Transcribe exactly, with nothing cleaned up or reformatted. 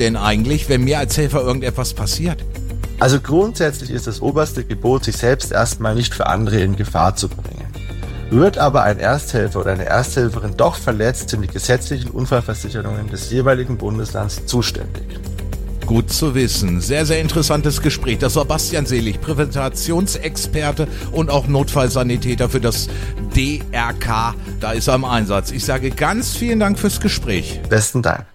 denn eigentlich, wenn mir als Helfer irgendetwas passiert? Also grundsätzlich ist das oberste Gebot, sich selbst erstmal nicht für andere in Gefahr zu bringen. Wird aber ein Ersthelfer oder eine Ersthelferin doch verletzt, sind die gesetzlichen Unfallversicherungen des jeweiligen Bundeslands zuständig. Gut zu wissen. Sehr, sehr interessantes Gespräch. Das war Bastian Selig, Präventationsexperte und auch Notfallsanitäter für das D R K. Da ist er im Einsatz. Ich sage ganz vielen Dank fürs Gespräch. Besten Dank.